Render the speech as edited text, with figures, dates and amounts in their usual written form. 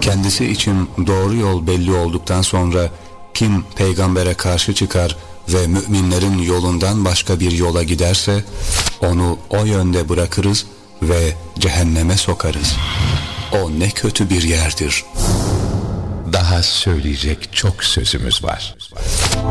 Kendisi için doğru yol belli olduktan sonra kim peygambere karşı çıkar ve müminlerin yolundan başka bir yola giderse onu o yönde bırakırız ve cehenneme sokarız. O ne kötü bir yerdir. Daha söyleyecek çok sözümüz var.